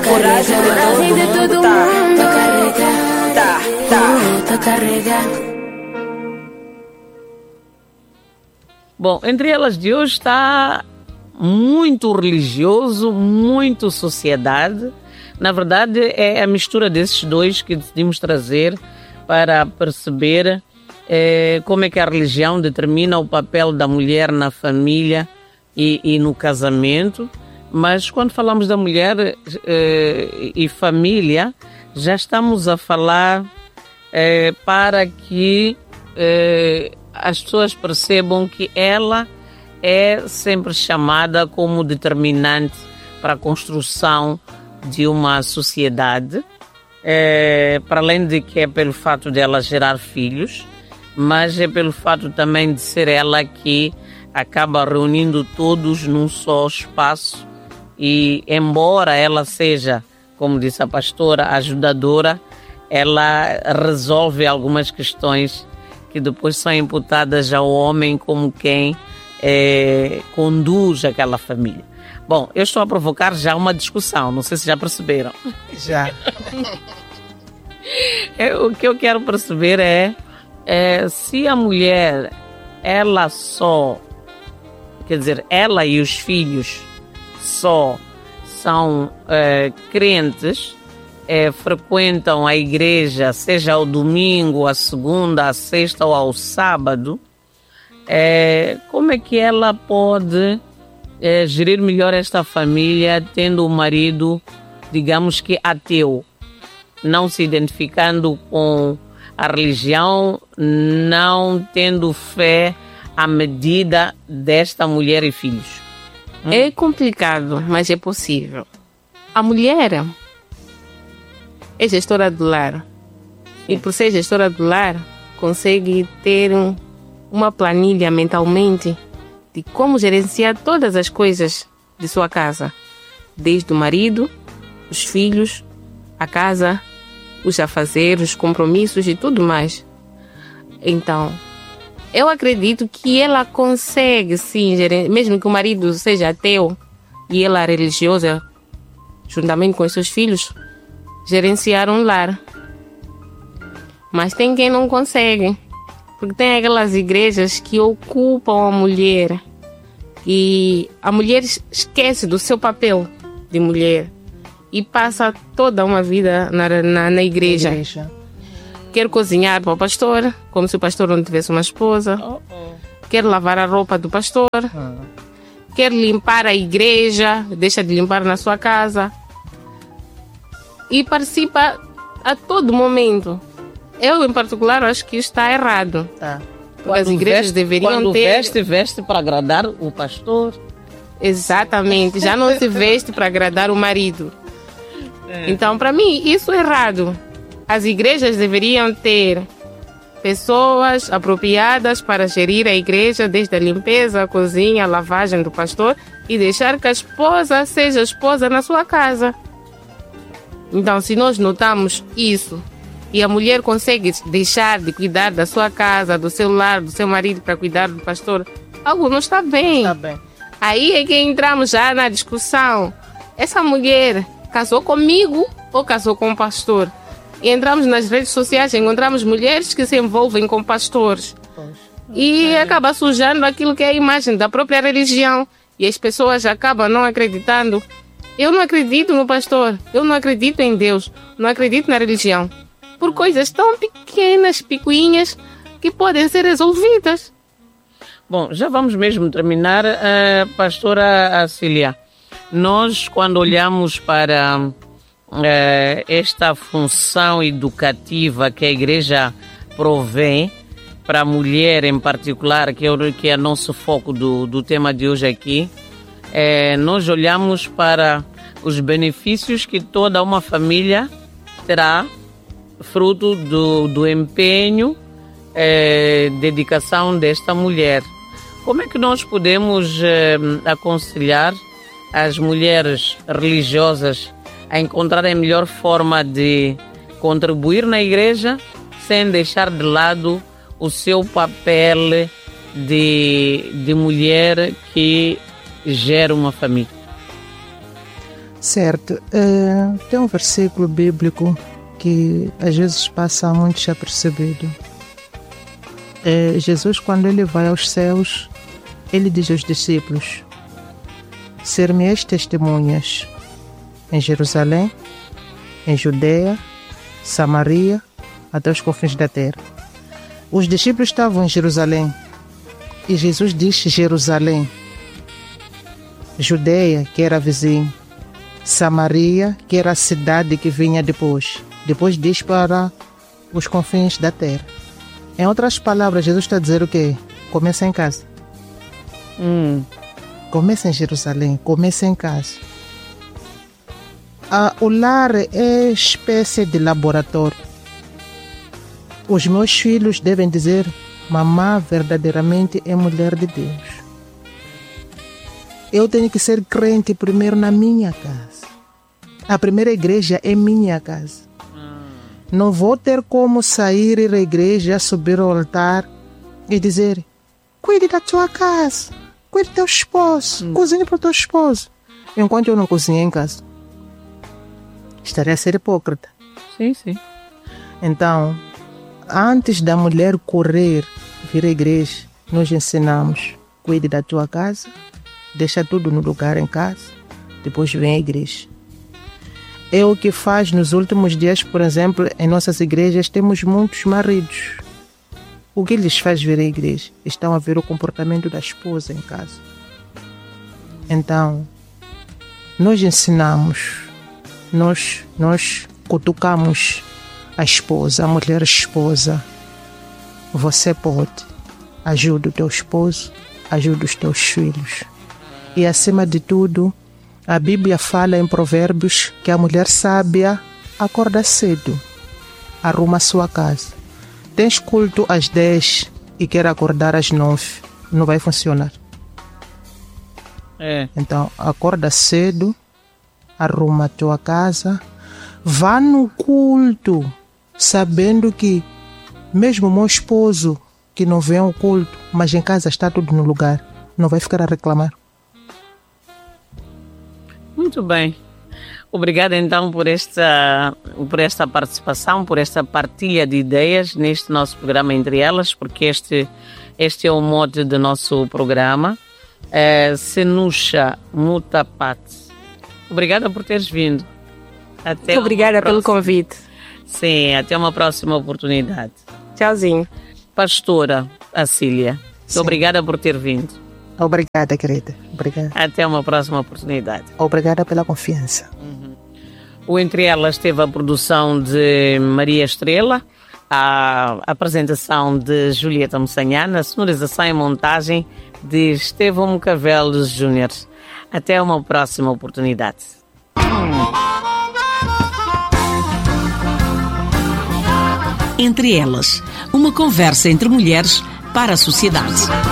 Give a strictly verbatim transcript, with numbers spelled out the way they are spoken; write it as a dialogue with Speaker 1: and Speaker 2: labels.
Speaker 1: coragem, coragem de todo mundo. Tá carregado, tá, tá, tá carregado.
Speaker 2: Bom, entre elas de hoje está muito religioso, muito sociedade. Na verdade, é a mistura desses dois que decidimos trazer para perceber eh, como é que a religião determina o papel da mulher na família e, e no casamento. Mas quando falamos da mulher eh, e família, já estamos a falar eh, para que eh, as pessoas percebam que ela é sempre chamada como determinante para a construção de uma sociedade, é, para além de que é pelo fato de ela gerar filhos, mas é pelo fato também de ser ela que acaba reunindo todos num só espaço e, embora ela seja, como disse a pastora, ajudadora, ela resolve algumas questões que depois são imputadas ao homem como quem é, conduz aquela família. Bom, eu estou a provocar já uma discussão, não sei se já perceberam.
Speaker 3: Já.
Speaker 2: é, o que eu quero perceber é, é se a mulher, ela só, quer dizer, ela e os filhos só são é, crentes, é, frequentam a igreja, seja ao domingo, à segunda, à sexta ou ao sábado, é, como é que ela pode é, gerir melhor esta família tendo o marido, digamos que ateu, não se identificando com a religião, não tendo fé à medida desta mulher e filhos? Hum?
Speaker 4: É complicado, mas é possível. A mulher é gestora do lar. E por ser gestora do lar, consegue ter um, uma planilha mentalmente de como gerenciar todas as coisas de sua casa. Desde o marido, os filhos, a casa, os afazeres, os compromissos e tudo mais. Então, eu acredito que ela consegue, sim, mesmo que o marido seja ateu e ela religiosa, juntamente com os seus filhos, gerenciar um lar. Mas tem quem não consegue, porque tem aquelas igrejas que ocupam a mulher e a mulher esquece do seu papel de mulher e passa toda uma vida na, na, na igreja. igreja. Quer cozinhar para o pastor, como se o pastor não tivesse uma esposa. Oh, oh. Quer lavar a roupa do pastor. Oh. Quer limpar a igreja, deixa de limpar na sua casa. E participa a todo momento. Eu, em particular, acho que isso está errado.
Speaker 2: Tá.
Speaker 4: As igrejas
Speaker 2: veste,
Speaker 4: deveriam
Speaker 2: quando
Speaker 4: ter...
Speaker 2: veste, veste para agradar o pastor.
Speaker 4: Exatamente. Já não se veste para agradar o marido. É. Então, para mim, isso é errado. As igrejas deveriam ter pessoas apropriadas para gerir a igreja, desde a limpeza, a cozinha, a lavagem do pastor, e deixar que a esposa seja esposa na sua casa. Então, se nós notamos isso, e a mulher consegue deixar de cuidar da sua casa, do seu lar, do seu marido para cuidar do pastor, algo não está bem.
Speaker 3: Está bem.
Speaker 4: Aí é que entramos já na discussão. Essa mulher casou comigo ou casou com o pastor? E entramos nas redes sociais, encontramos mulheres que se envolvem com pastores. Poxa, e é. acaba sujando aquilo que é a imagem da própria religião. E as pessoas acabam não acreditando. Eu não acredito no pastor, eu não acredito em Deus, não acredito na religião. Por coisas tão pequenas, picuinhas, que podem ser resolvidas.
Speaker 2: Bom, já vamos mesmo terminar, uh, pastora Cília. Nós, quando olhamos para uh, esta função educativa que a igreja provém para a mulher em particular, que é, que é o nosso foco do, do tema de hoje aqui, uh, nós olhamos para os benefícios que toda uma família terá fruto do, do empenho, eh, dedicação desta mulher. Como é que nós podemos eh, aconselhar as mulheres religiosas a encontrarem a melhor forma de contribuir na igreja sem deixar de lado o seu papel de, de mulher que gera uma família?
Speaker 3: Certo. Uh, tem um versículo bíblico que às vezes passa muito desapercebido. Uh, Jesus, quando ele vai aos céus, ele diz aos discípulos: ser-me-eis testemunhas em Jerusalém, em Judeia, Samaria, até os confins da terra. Os discípulos estavam em Jerusalém e Jesus diz Jerusalém, Judeia, que era vizinho, Samaria, que era a cidade que vinha depois. Depois diz para os confins da terra. Em outras palavras, Jesus está a dizer o quê? Começa em casa.
Speaker 2: Hum.
Speaker 3: Começa em Jerusalém, começa em casa. Ah, o lar é espécie de laboratório. Os meus filhos devem dizer: mamãe verdadeiramente é mulher de Deus. Eu tenho que ser crente primeiro na minha casa. A primeira igreja é minha casa. Não vou ter como sair ir à igreja, subir ao altar e dizer: cuide da tua casa, cuide do teu esposo, hum. cozinhe para o teu esposo, enquanto eu não cozinhei em casa. Estaria a ser hipócrita.
Speaker 2: Sim, sim.
Speaker 3: Então, antes da mulher correr, vir à igreja, nós ensinamos: cuide da tua casa, deixa tudo no lugar em casa, depois vem à igreja. É o que faz nos últimos dias, por exemplo, em nossas igrejas temos muitos maridos. O que lhes faz vir à igreja? Estão a ver o comportamento da esposa em casa. Então, nós ensinamos, nós, nós cutucamos a esposa, a mulher esposa. Você pode, ajuda o teu esposo, ajuda os teus filhos. E acima de tudo, a Bíblia fala em Provérbios que a mulher sábia acorda cedo, arruma a sua casa. Tens culto às dez e quer acordar às nove, não vai funcionar.
Speaker 2: É.
Speaker 3: Então, acorda cedo, arruma a tua casa, vá no culto, sabendo que mesmo o meu esposo que não vem ao culto, mas em casa está tudo no lugar, não vai ficar a reclamar.
Speaker 2: Muito bem. Obrigada então por esta, por esta participação, por esta partilha de ideias neste nosso programa Entre Elas, porque este, este é o mote do nosso programa. É, Senusha Mutapat. Obrigada por teres vindo. Até
Speaker 4: Muito obrigada pelo convite.
Speaker 2: Sim, até uma próxima oportunidade.
Speaker 4: Tchauzinho.
Speaker 2: Pastora Acília, muito obrigada por ter vindo.
Speaker 3: Obrigada, querida. Obrigada.
Speaker 2: Até uma próxima oportunidade.
Speaker 3: Obrigada pela confiança.
Speaker 2: Uhum. O Entre Elas teve a produção de Maria Estrela, a apresentação de Julieta Moçanhana, a sonorização e montagem de Estevão Cavelos Júnior. Até uma próxima oportunidade.
Speaker 5: Entre Elas, uma conversa entre mulheres para a sociedade.